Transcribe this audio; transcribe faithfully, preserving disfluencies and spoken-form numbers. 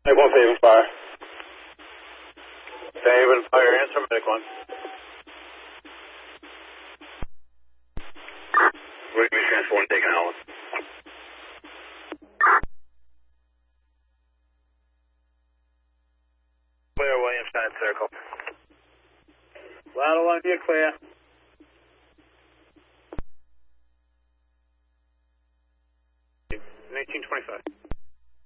one Haven Fire. Haven Fire, answer medic one. We're going to be transport and taking Allen. Clear, Williams, Senate Circle. Ladder one, you're clear.